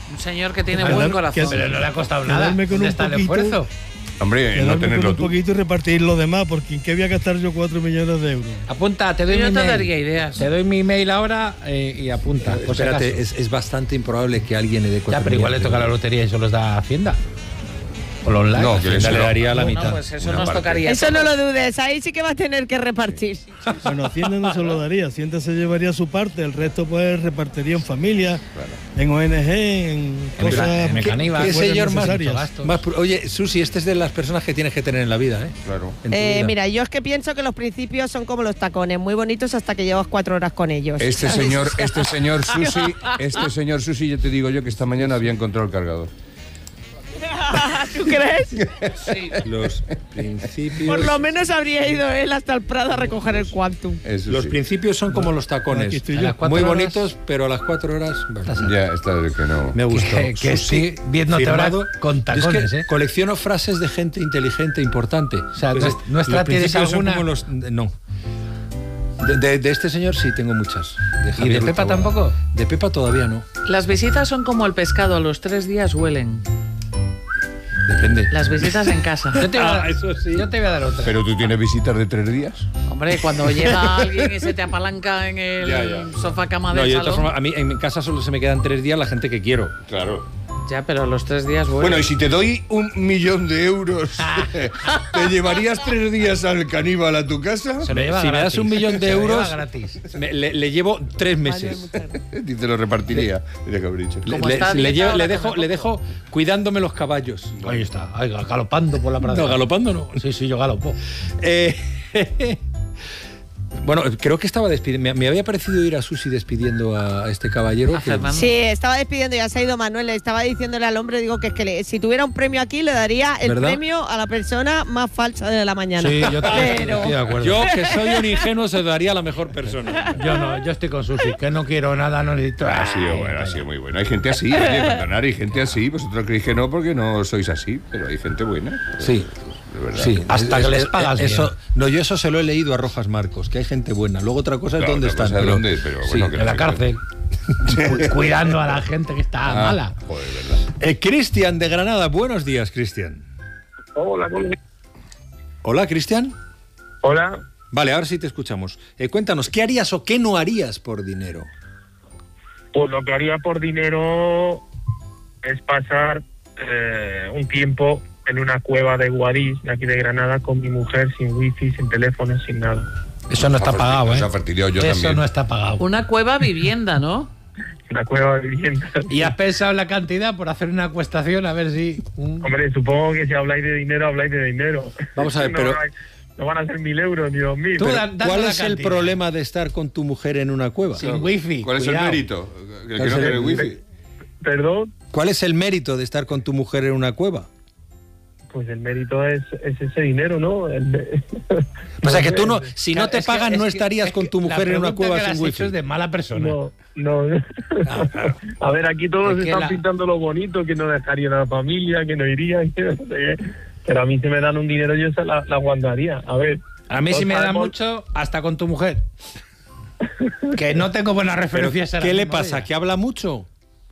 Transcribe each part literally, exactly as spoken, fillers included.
Un señor que tiene buen corazón. Pero no le ha costado nada. ¿Dónde está el esfuerzo? Hombre, no tenerlo un tú. poquito y repartir lo demás, porque ¿en qué voy a gastar yo cuatro millones de euros? Apunta, te doy Yo mi te mail. daría ideas. Te doy mi mail ahora eh, y apunta. Pero, por si espérate, acaso. es, es bastante improbable que alguien le dé cuatro Ya, pero igual le millones toca de la euros. lotería y eso los da Hacienda. O lo online. No, que Hacienda eso le no. daría la No, mitad. pues eso Una nos parte. tocaría. Eso no lo dudes, ahí sí que va a tener que repartir. Bueno, Hacienda no se lo daría, Hacienda se llevaría su parte, el resto pues repartiría en familia, en O N G, en cosas en que- Mecaníbal. que ¿Qué fueran señor más, necesarias. más pr- Oye, Susi, este es de las personas que tienes que tener en la vida, ¿eh? Claro. En tu Eh, vida. mira, yo es que pienso que los principios son como los tacones, muy bonitos hasta que llevas cuatro horas con ellos. Este señor, este señor Susi, este señor Susi, yo te digo yo que esta mañana había encontrado el cargador. ¿Tú crees? Sí. Los principios. Por lo menos habría ido él hasta el Prado a recoger el Quantum. Eso Los sí. principios son como los Aquí tacones. estoy A yo. las cuatro Muy horas- bonitos, pero a las cuatro horas. bueno, Ya está de que no. me gustó. Que, que Susi, estoy viéndote ahora firmado. con Yo tacones, es que ¿eh? colecciono frases de gente inteligente importante. O sea, Pues, nuestra- nuestra los tienes principios son alguna- como los- no. De, de- de este señor sí tengo muchas. ¿Y Javier de Pepa Urtaboga. tampoco? De Pepa todavía no. Las visitas son como el pescado, a los tres días huelen. Depende. Las visitas en casa. Yo te voy a dar, Ah, eso sí. yo te voy a dar otra. Pero tú tienes visitas de tres días. Hombre, cuando llega alguien y se te apalanca en el Ya, ya. sofá cama No, del yo de todas salón. formas, a mí en mi casa solo se me quedan tres días la gente que quiero. Claro. Ya, pero a los tres días huelen. Bueno, y si te doy un millón de euros, ¿te llevarías tres días al caníbal a tu casa? Se lo lleva Si me gratis. das un millón de Se lo lleva euros, gratis. me- le, le llevo tres meses. Y te lo repartiría. Mira que habré dicho. Le, Como le- está le dieta, llevo- ahora le come dejo, le poco. dejo cuidándome los caballos. Ahí está, ahí, galopando por la pradera. No, galopando no. Sí, sí, yo galopo. Eh, bueno, creo que estaba despidiendo. Me, me había parecido ir a Susi despidiendo a este caballero. A que- Fernando. Sí, estaba despidiendo, ya se ha ido Manuel, le estaba diciéndole al hombre, digo que es que le- si tuviera un premio aquí le daría el ¿Verdad? premio a la persona más falsa de la mañana. Sí, yo también Pero estoy de acuerdo. Yo, que soy un ingenuo, se daría a la mejor persona. Yo no, yo estoy con Susi, que no quiero nada, no necesito. Ha sido bueno, ha sido muy bueno. Hay gente así, hay que perdonar, hay gente así. Vosotros creéis que no porque no sois así, pero hay gente buena. Sí. De verdad. Sí, Hasta es- que les es- pagas eso, bien. no, yo eso se lo he leído a Rojas Marcos, que hay gente buena. Luego otra cosa es Claro, dónde otra están. cosa es pero- dónde, pero sí, bueno, que En la no- cárcel. Cu- Cuidando a la gente que está Ah, mala. Joder, verdad. Eh, Cristian de Granada, buenos días, Cristian. Hola, ¿cómo- Hola, Cristian. hola. Vale, ahora sí te escuchamos. Eh, cuéntanos, ¿qué harías o qué no harías por dinero? Pues lo que haría por dinero es pasar eh, un tiempo en una cueva de Guadix, de aquí de Granada, con mi mujer, sin wifi, sin teléfono, sin nada. Eso no está Nos ha pagado, fastidiado, ¿eh? nos ha fastidiado yo Eso también. no está pagado. Una cueva vivienda, ¿no? Una cueva de vivienda. ¿Y has pensado en la cantidad por hacer una acuestación? A ver si... un- Hombre, supongo que si habláis de dinero, habláis de dinero. Vamos a ver, No pero- hay- No van a ser mil euros ni dos mil. Tú pero- da- dame ¿Cuál la es el cantidad. problema de estar con tu mujer en una cueva? Sin wifi. ¿Cuál es cuidado. el mérito? El ¿Cuál que es no el- tiene wifi. Perdón, ¿Cuál es el mérito de estar con tu mujer en una cueva? pues el mérito es, es ese dinero, ¿no? El- O sea, que tú no, si no Claro, te es que- pagan, es no que- estarías es con que tu la mujer en una pregunta cueva que le sin has wifi. hecho es de mala persona. No, no. A ver, aquí todos Es que están la- pintando lo bonito, que no dejarían a la familia, que no irían, que no sé qué. Pero a mí si me dan un dinero yo se la, la aguantaría. A ver. A mí sí todos me da sabemos- mucho hasta con tu mujer. Que no tengo buenas Pero, referencias. ahora ¿qué le mismo de pasa? ella. ¿Que habla mucho?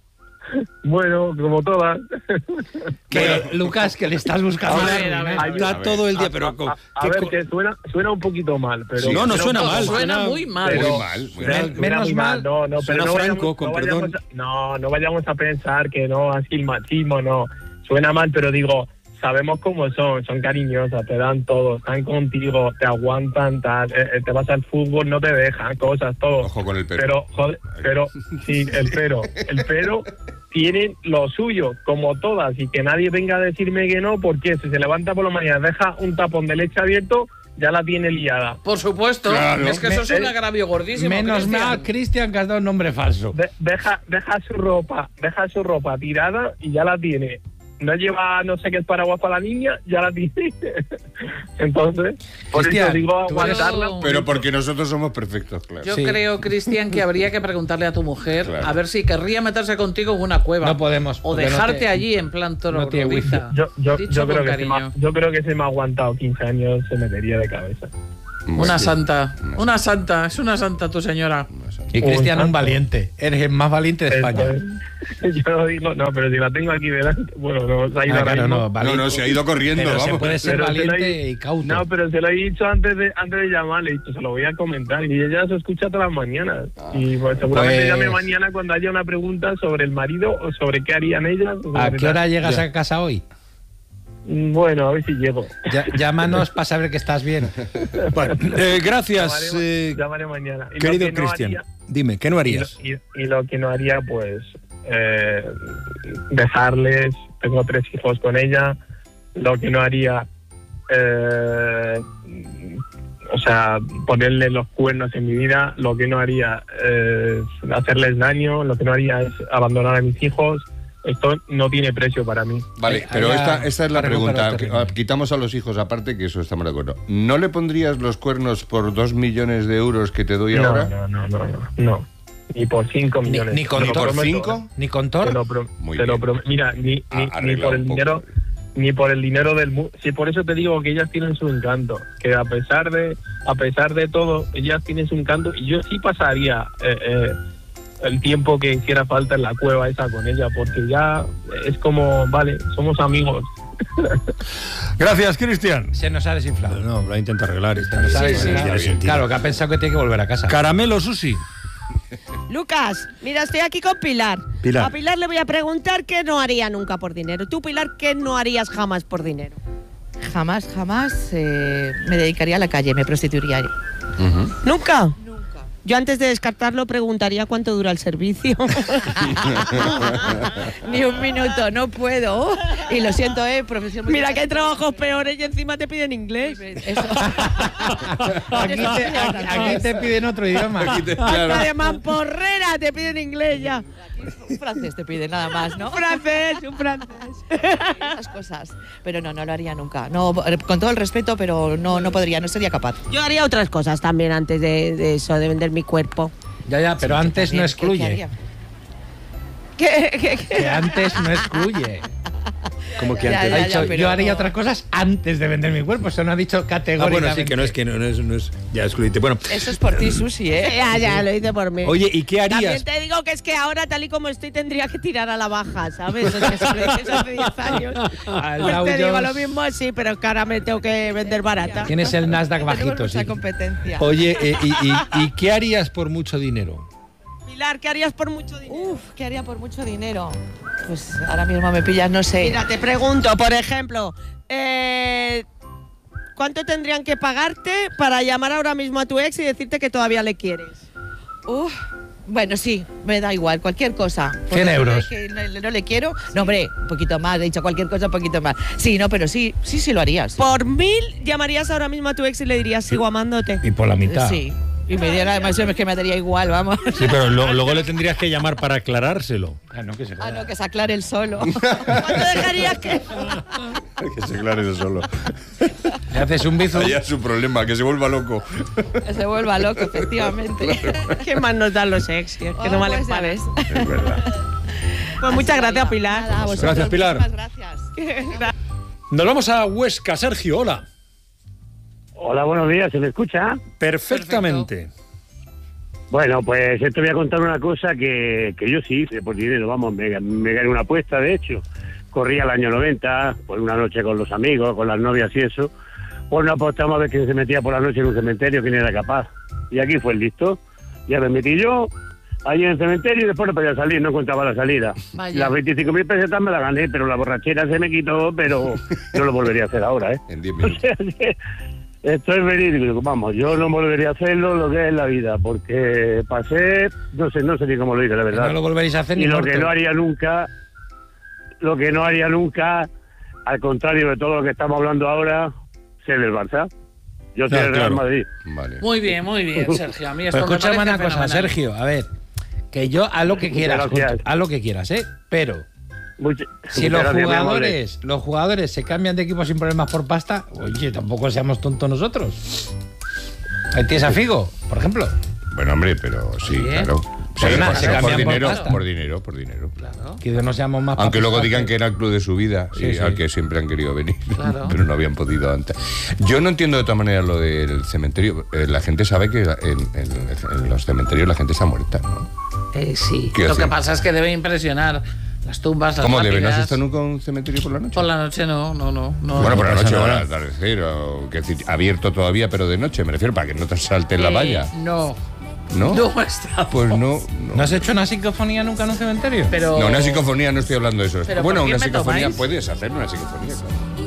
Bueno, como todas. Que, Lucas, que le estás buscando. A la ver, a ruina. ver. Está a ver. todo el día, A- pero... a, con- a ¿qué ver, co- que suena, suena un poquito mal. Pero Sí, no, no pero- suena mal. Suena muy mal. pero- Muy mal, muy suena- mal. suena Menos muy mal. No, no, Suena pero no franco, vayamos- con no perdón. vayamos a- no, no vayamos a pensar que no, así el machismo, no. Suena mal, pero digo, sabemos cómo son, son cariñosas, te dan todo, están contigo, te aguantan, tal, eh, eh, te vas al fútbol, no te dejan, cosas, todo. Ojo con el pero. Pero, joder, pero, sí, el pero, el pero tienen lo suyo, como todas, y que nadie venga a decirme que no, porque si se levanta por la mañana, deja un tapón de leche abierto, ya la tiene liada. Por supuesto. Claro. Es que eso es Me- un agravio gordísimo. Menos Cristian. mal, Cristian, que has dado un nombre falso. De- deja, deja su ropa, deja su ropa tirada y ya la tiene. No lleva no sé qué es paraguas para la niña, ya la tiene. Entonces, por Cristian, eso digo tú eres- aguantarla. Pero porque nosotros somos perfectos, claro. Yo Sí. creo, Cristian, que habría que preguntarle a tu mujer Claro. a ver si querría meterse contigo en una cueva. No podemos, O porque no dejarte te- allí en plan toro no tiene wifi. gordita. Yo, yo, Dicho yo, creo con que se me, ha- cariño. yo creo que se me ha aguantado quince años, se metería de cabeza. Muy Una bien. santa. Una Una santa. Es una santa tu señora. Una santa. Y Cristian, un valiente. Eres el más valiente de España. Entonces, yo digo, no, pero si la tengo aquí delante, bueno, no se ha ido Ah, ahora claro, mismo. no, valiente. No, no, se ha ido corriendo, Pero vamos. se puede ser Pero se lo valiente he- y cauto. No, pero se lo he dicho antes de antes de llamar, le he dicho, se lo voy a comentar. Y ella se escucha todas las mañanas. Y pues, seguramente Pues- llame mañana cuando haya una pregunta sobre el marido o sobre qué harían ellas. o ¿A sobre qué hora tal. llegas Ya. a casa hoy? Bueno, a ver si llego. Ya- llámanos para saber que estás bien. Bueno, eh, gracias, Llamaré, eh, llamaré mañana. Y lo querido que no Cristian. haría- Dime, ¿qué no Y harías? lo, y- y lo que no haría, pues, eh, dejarles. Tengo tres hijos con ella. Lo que no haría, eh, o sea, ponerle los cuernos en mi vida. Lo que no haría es hacerles daño. Lo que no haría es abandonar a mis hijos. Esto no tiene precio para mí. Vale, Eh, pero allá esta, esta es la para recuperar pregunta. terreno. Quitamos a los hijos aparte, que eso estamos de acuerdo. ¿No le pondrías los cuernos por dos millones de euros que te doy No, ahora? no, no, no, no, no. Ni por cinco Ni, millones. ni con Te lo ¿Por Thor. prometo, cinco? ¿eh? Ni con Te Thor. lo, pro- Muy te lo bien. prometo. Mira, ni, ni, Ah, ni arregla por el un poco. dinero, ni por el dinero del mundo. Sí, por eso te digo que ellas tienen su encanto. Que a pesar de, a pesar de todo, ellas tienen su encanto. Y yo sí pasaría eh, eh, el tiempo que hiciera falta en la cueva esa con ella, porque ya es como, vale, somos amigos. Gracias, Cristian. Se nos ha desinflado. No, lo intenta arreglar. Está Sí, bien, sí, tiene claro, sentido. claro, que ha pensado que tiene que volver a casa. Caramelo, Susi. Lucas, mira, estoy aquí con Pilar. Pilar. A Pilar le voy a preguntar qué no haría nunca por dinero. Tú, Pilar, ¿qué no harías jamás por dinero? Jamás, jamás eh, me dedicaría a la calle, me prostituiría. Ujú. ¿Nunca? Nunca. Yo antes de descartarlo preguntaría cuánto dura el servicio. Ni un minuto, no puedo. Y lo siento, eh, profesión. muy- Mira que hay trabajos peores y encima te piden inglés. Eso. Aquí te, aquí- aquí te piden otro idioma. Aquí te- Hasta claro. de mamporrera te piden inglés ya. Un francés te pide nada más, ¿no? Un francés, un francés. Esas cosas. Pero no, no lo haría nunca. No, con todo el respeto, pero no, no podría, no sería capaz. Yo haría otras cosas también antes de, de eso, de vender mi cuerpo. Ya, ya, pero antes no ¿Qué- qué excluye. haría? ¿Qué, qué, qué? Que antes no excluye. Como que Ya, antes. Ha ya, dicho, pero yo haría no. otras cosas antes de vender mi cuerpo. Eso no ha dicho Ah, categóricamente. bueno, sí, que no es que no, no es, no es. Ya excluyente. Bueno, Eso es por ti, Susi, ¿eh? Ya, ya, lo hice por mí. oye, ¿y qué También harías? te digo que es que ahora, tal y como estoy, tendría que tirar a la baja, ¿sabes? O sea, si lo dices hace diez años. Al Pues Dow te digo Jones. lo mismo, sí, pero que ahora me tengo que vender barata. Tienes el Nasdaq Tenemos bajito, mucha sí. competencia. Oye, eh, y, y- ¿y qué harías por mucho dinero? Pilar, ¿qué harías por mucho dinero? Uf, ¿qué haría por mucho dinero? Pues ahora mismo me pillas, no sé. Mira, te pregunto, por ejemplo, eh, ¿cuánto tendrían que pagarte para llamar ahora mismo a tu ex y decirte que todavía le quieres? Uf, bueno, sí, me da igual, cualquier cosa. Por cien decirle euros. Que no, no le quiero. No, hombre, un poquito más, he dicho cualquier cosa, un poquito más. Sí, no, pero sí, sí, sí lo harías. Por mil llamarías ahora mismo a tu ex y le dirías, sigo amándote. Y por la mitad. Sí. Y me diera además es que me daría igual, vamos. Sí, pero lo- luego le tendrías que llamar para aclarárselo. Ah, no, que se Ah, no, que se aclare el solo. ¿Cuánto dejarías que...? Que se aclare eso solo. Le haces un bizu. Allá es su problema, que se vuelva loco. Que se vuelva loco, efectivamente. ¿Qué más nos dan los ex? tío? Que no Oh, valen pues ya para ves. Es verdad. Pues muchas gracias, Pilar. Nada, a vosotros, Gracias, Pilar. muchísimas gracias. Nos vamos a Huesca, Sergio, hola. Hola, buenos días, ¿se me escucha? Perfectamente. Bueno, pues te voy a contar una cosa que, que yo sí hice por dinero, vamos, me, me gané una apuesta, de hecho. Corría el año noventa, por una noche con los amigos, con las novias y eso. Pues no apostamos a ver quién se metía por la noche en un cementerio, quién era capaz. Y aquí fue el listo. Ya me metí yo, allí en el cementerio, y después no podía salir, no encontraba la salida. Vaya. Las veinticinco mil pesetas me las gané, pero la borrachera se me quitó, pero no lo volvería a hacer ahora, ¿eh? En diez O minutos. sea que esto es verídico, vamos, yo no volvería a hacerlo lo que es la vida, porque pasé, no sé, no sé ni cómo lo hice, la verdad. No lo volveréis a hacer y ni lo muerto. que no haría nunca, lo que no haría nunca, al contrario de todo lo que estamos hablando ahora, ser del Barça. Yo soy Ah, del Real claro. Madrid. Vale. Muy bien, muy bien, Sergio. A mí esto Pero me escúchame parece una cosa, fenomenal. Sergio. A ver, que yo haz lo que Muchas quieras, gracias. haz lo que quieras, ¿eh? Pero Much- si muchas los gracias, mi amable. jugadores, los jugadores se cambian de equipo sin problemas por pasta, oye, tampoco seamos tontos nosotros. Ahí tienes a Figo, por ejemplo. Bueno, hombre, pero sí, Oye. claro. Sí, Pero nada, por, se por cambian por dinero, pasta. por dinero, por dinero. Claro. Que no seamos más. Aunque luego digan que que era el club de su vida Sí, y sí. al que siempre han querido venir, Claro. pero no habían podido antes. Yo no entiendo de todas maneras lo del cementerio. Eh, la gente sabe que en, en- en los cementerios la gente está muerta, ¿no? Eh, sí. ¿Qué Lo hacen? que pasa es que debe impresionar las tumbas, las ¿Cómo debe? ¿No has lápidas. estado nunca en un cementerio por la noche? Por la noche no, no, no. no Bueno, no por la pasa noche o nada. al atardecer, o, que decir, abierto todavía, pero de noche, me refiero, para que no te saltes la Eh, valla. No. ¿No? No he estado. Pues no. ¿No no. has hecho una psicofonía nunca en un cementerio? Pero... No, una psicofonía no estoy hablando de eso. Pero Bueno, ¿por qué una me psicofonía tomáis? puedes hacer una psicofonía, claro.